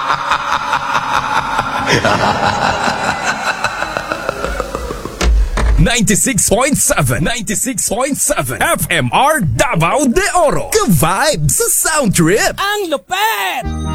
96.7 FMR Davao de Oro. Ka-vibes sa Sound Trip. Ang lupet!